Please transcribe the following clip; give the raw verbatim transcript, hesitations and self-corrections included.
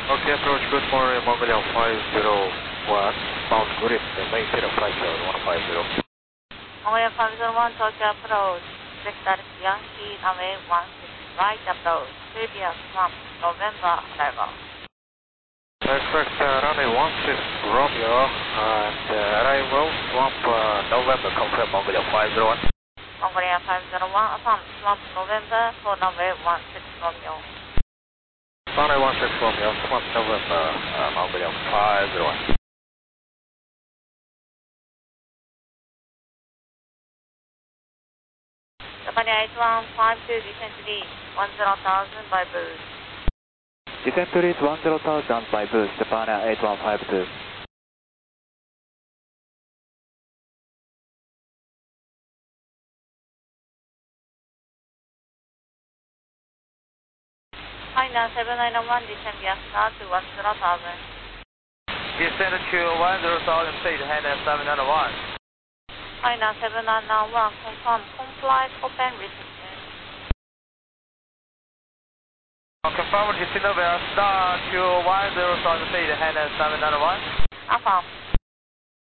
Okay, approach good morning, Mongolia five zero one, bound grid, maintain a flight level one five zero. Mongolia five zero one, Tokyo approach, Vector Yankee, runway one six, right approach, previous one, November arrival. Expect uh, runway one six, Romeo, and uh, arrival, swamp uh, November, confirm Mongolia five zero one. Mongolia five zero one, affirm, swamp November for runway one six, Romeo. Runway one six, Romeo, swamp November, uh, Mongolia five zero one. Japan eight one five two, descent lead, one zero thousand by boost. Descent lead one zero thousand by boost, Japan eight one five two. China seven nine one, descend via star to one zero thousand. Descend to one zero thousand feet, head seven nine one. China seven nine one, confirm comply, open reception. Confirm descend via star to one zero thousand feet, head seven nine one. Affirm.